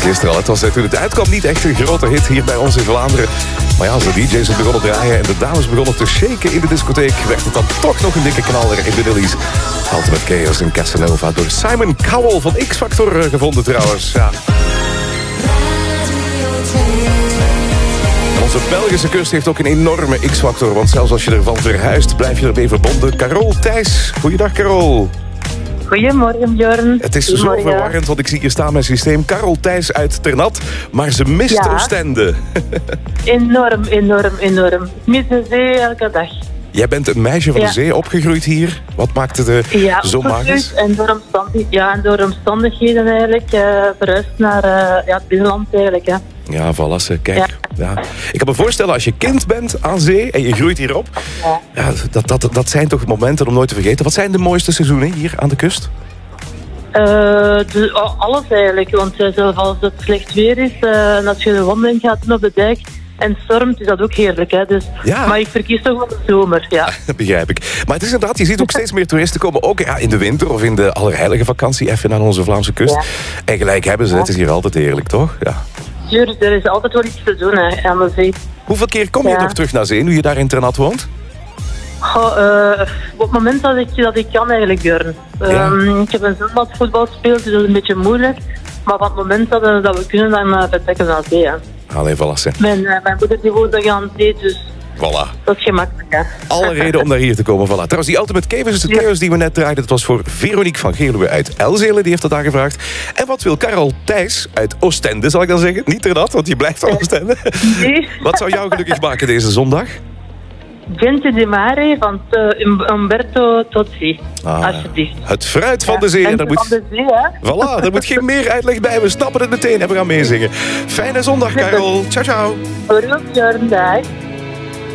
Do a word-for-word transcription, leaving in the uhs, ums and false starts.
gisteren al. Het was toen het uitkwam niet echt een grote hit hier bij ons in Vlaanderen. Maar ja, als de D J's het begonnen draaien en de dames begonnen te shaken in de discotheek, werd het dan toch nog een dikke knaller in de Dillies. Ultimate Chaos in Casanova door Simon Cowell van X-Factor gevonden trouwens. Ja. Onze Belgische kust heeft ook een enorme X-Factor, want zelfs als je ervan verhuist, blijf je ermee verbonden. Carol Thijs, goeiedag Carol. Goedemorgen, Björn. Het is zo verwarrend, want ik zie hier staan mijn systeem. Carol Thijs uit Ternat, maar ze mist Ja. Oostende. Enorm, enorm, enorm. Ik mis de zee elke dag. Jij bent een meisje van Ja. de zee, opgegroeid hier. Wat maakt het uh, Ja, zo magisch? En door, omstandig, ja, en door omstandigheden eigenlijk uh, verhuisd naar uh, ja, het binnenland eigenlijk. Hè. Ja, voilà, ze. Kijk. Ja. Ja. Ik kan me voorstellen, als je kind bent aan zee en je groeit hierop. Ja. Ja, dat, dat, dat zijn toch momenten om nooit te vergeten. Wat zijn de mooiste seizoenen hier aan de kust? Uh, de, oh, alles eigenlijk, want uh, zelfs als het slecht weer is uh, en als je een wandeling gaat doen op de dijk en stormt, is dat ook heerlijk. Hè? Dus, Ja. Maar ik verkies toch wel de zomer, ja. Dat begrijp ik. Maar het is inderdaad, je ziet ook steeds meer toeristen komen. Ook ja, in de winter of in de allerheilige vakantie even naar onze Vlaamse kust. Ja. En gelijk hebben ze, het is hier altijd heerlijk, toch? Ja. Tuurlijk, er is altijd wel iets te doen hè, aan de zee. Hoeveel keer kom je Ja. nog terug naar zee, nu je daar in Ternat woont? Goh, uh, op het moment dat ik, dat ik kan eigenlijk, Björn. Ja. Um, ik heb een zoon dat voetbal speelt, dus dat is een beetje moeilijk. Maar van het moment dat, we- dat we kunnen, dan uh, vertrekken we naar zee. Hè. Allee, voilà. Ze. Mijn, uh, mijn moeder die woont nog aan zee, dus Voilà. dat is gemakkelijk. Hè. Alle reden om naar hier te komen. Voilà. Trouwens, die Ultimate Chaos, de Ja. chaos die we net draaiden, dat was voor Veronique van Geerluwe uit Elzelen. Die heeft dat aangevraagd. En wat wil Carol Thijs uit Oostende, zal ik dan zeggen? Niet Ternat, want die blijft aan Oostende. Nee. Wat zou jou gelukkig maken deze zondag? Gente di Mare van uh, Umberto Tozzi, Ah, alsjeblieft. het fruit van de zee. En Daar van moet... de zee, hè. Voilà, daar moet geen meer uitleg bij. We snappen het meteen en we gaan meezingen. Fijne zondag, Carol. Ciao, ciao. Voor u ook, Björn, dag.